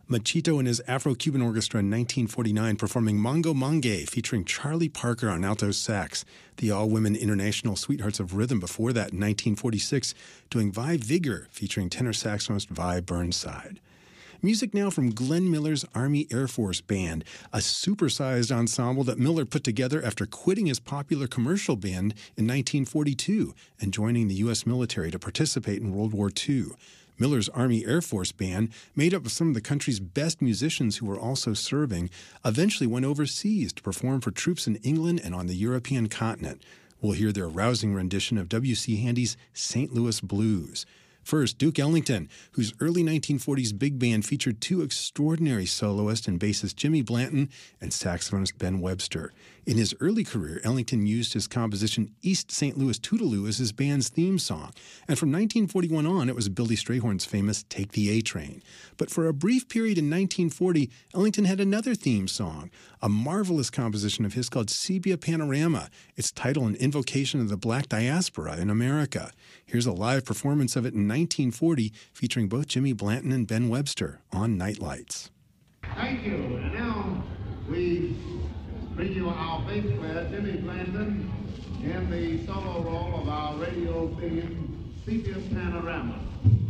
Machito and his Afro-Cuban Orchestra in 1949 performing Mongo Monge featuring Charlie Parker on alto sax. The all-women International Sweethearts of Rhythm before that in 1946 doing Vi Vigor featuring tenor saxophonist Vi Burnside. Music now from Glenn Miller's Army Air Force Band, a supersized ensemble that Miller put together after quitting his popular commercial band in 1942 and joining the U.S. military to participate in World War II. Miller's Army Air Force Band, made up of some of the country's best musicians who were also serving, eventually went overseas to perform for troops in England and on the European continent. We'll hear their rousing rendition of W.C. Handy's St. Louis Blues. First, Duke Ellington, whose early 1940s big band featured two extraordinary soloists and bassist Jimmy Blanton and saxophonist Ben Webster. In his early career, Ellington used his composition East St. Louis Tootaloo as his band's theme song, and from 1941 on, it was Billy Strayhorn's famous Take the A-Train. But for a brief period in 1940, Ellington had another theme song, a marvelous composition of his called Sepia Panorama, its title an invocation of the black diaspora in America. Here's a live performance of it in 1940, featuring both Jimmy Blanton and Ben Webster on Nightlights. Thank you. And now we bring you our bass player, Jimmy Blanton, in the solo role of our radio theme, Sepia Panorama.